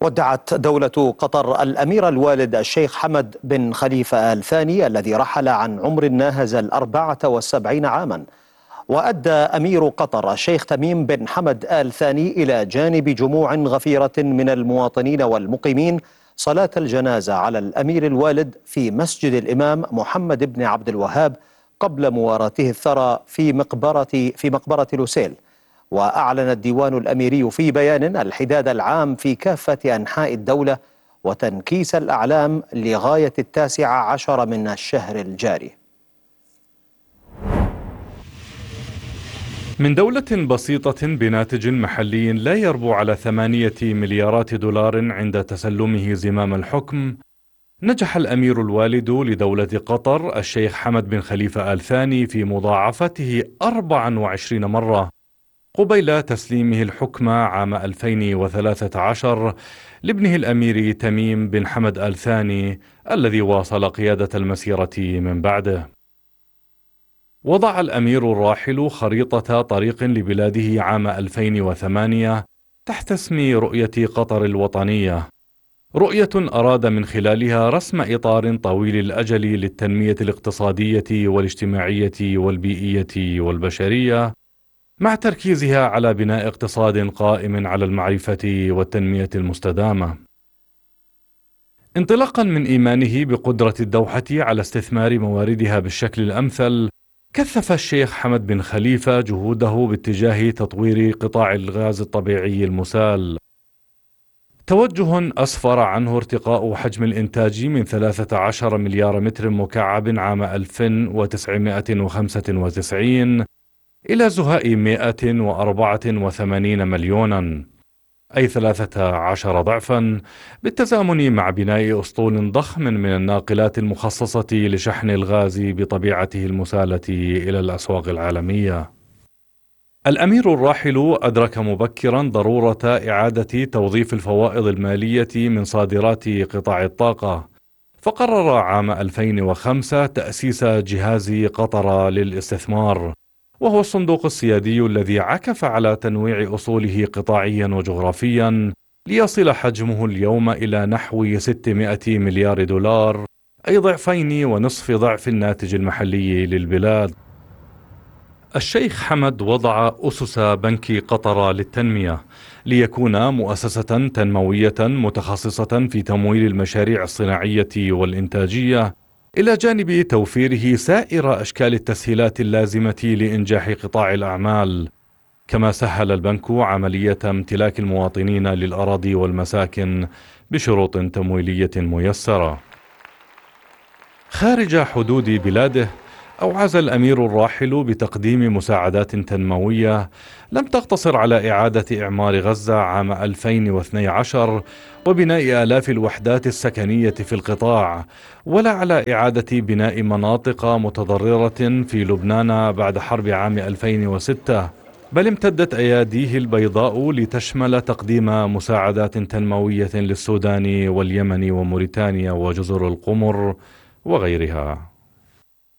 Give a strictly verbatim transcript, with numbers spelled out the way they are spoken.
ودعت دولة قطر الأمير الوالد الشيخ حمد بن خليفة آل ثاني الذي رحل عن عمر ناهز الأربعة والسبعين عاما. وأدى أمير قطر الشيخ تميم بن حمد آل ثاني إلى جانب جموع غفيرة من المواطنين والمقيمين صلاة الجنازة على الأمير الوالد في مسجد الإمام محمد بن عبد الوهاب قبل مواراته الثرى في مقبرة في مقبرة لوسيل. وأعلن الديوان الأميري في بيان الحداد العام في كافة أنحاء الدولة وتنكيس الأعلام لغاية التاسع عشر من الشهر الجاري. من دولة بسيطة بناتج محلي لا يربو على ثمانية مليارات دولار عند تسلمه زمام الحكم، نجح الأمير الوالد لدولة قطر الشيخ حمد بن خليفة آل ثاني في مضاعفته أربع وعشرين مرة قبيل تسليمه الحكم عام ألفين وثلاثة عشر لابنه الأمير تميم بن حمد آل ثاني الذي واصل قيادة المسيرة من بعده. وضع الأمير الراحل خريطة طريق لبلاده عام ألفين وثمانية تحت اسم رؤية قطر الوطنية، رؤية أراد من خلالها رسم إطار طويل الأجل للتنمية الاقتصادية والاجتماعية والبيئية والبشرية، مع تركيزها على بناء اقتصاد قائم على المعرفة والتنمية المستدامة. انطلاقا من إيمانه بقدرة الدوحة على استثمار مواردها بالشكل الأمثل، كثف الشيخ حمد بن خليفة جهوده باتجاه تطوير قطاع الغاز الطبيعي المسال، توجه أسفر عنه ارتقاء حجم الإنتاج من ثلاثة عشر مليار متر مكعب عام ألف وتسعمائة وخمسة وتسعين إلى زهاء مائة وأربعة وثمانين مليونا، أي ثلاثة عشر ضعفا، بالتزامن مع بناء أسطول ضخم من الناقلات المخصصة لشحن الغاز بطبيعته المسالة إلى الأسواق العالمية. الأمير الراحل أدرك مبكرا ضرورة إعادة توظيف الفوائض المالية من صادرات قطاع الطاقة، فقرر عام ألفين وخمسة تأسيس جهاز قطر للاستثمار، وهو الصندوق السيادي الذي عكف على تنويع أصوله قطاعيا وجغرافيا ليصل حجمه اليوم إلى نحو ستمائة مليار دولار، أي ضعفين ونصف ضعف الناتج المحلي للبلاد. الشيخ حمد وضع أسس بنك قطر للتنمية ليكون مؤسسة تنموية متخصصة في تمويل المشاريع الصناعية والإنتاجية، إلى جانب توفيره سائر أشكال التسهيلات اللازمة لإنجاح قطاع الأعمال. كما سهل البنك عملية امتلاك المواطنين للأراضي والمساكن بشروط تمويلية ميسرة. خارج حدود بلاده، أوعز الأمير الراحل بتقديم مساعدات تنموية لم تقتصر على إعادة إعمار غزة عام ألفين واثني عشر وبناء آلاف الوحدات السكنية في القطاع، ولا على إعادة بناء مناطق متضررة في لبنان بعد حرب عام ألفين وستة، بل امتدت أياديه البيضاء لتشمل تقديم مساعدات تنموية للسودان واليمن وموريتانيا وجزر القمر وغيرها.